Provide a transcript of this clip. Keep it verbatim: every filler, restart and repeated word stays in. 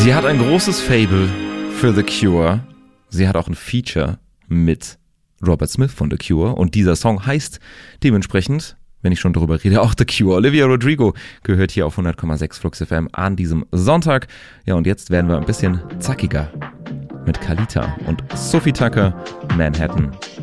Sie hat ein großes Fable für The Cure. Sie hat auch ein Feature mit Robert Smith von The Cure. Und dieser Song heißt dementsprechend, wenn ich schon darüber rede, auch The Cure. Olivia Rodrigo gehört hier auf hundert Komma sechs Flux F M an diesem Sonntag. Ja, und jetzt werden wir ein bisschen zackiger mit Kalita und Sophie Tucker, Manhattan